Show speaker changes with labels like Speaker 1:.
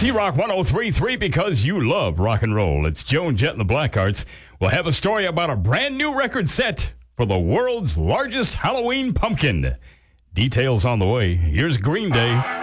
Speaker 1: C-Rock 103.3 because you love rock and roll. It's Joan Jett and the Blackhearts. We'll have a story about a brand new record set for the world's largest Halloween pumpkin. Details on the way. Here's Green Day.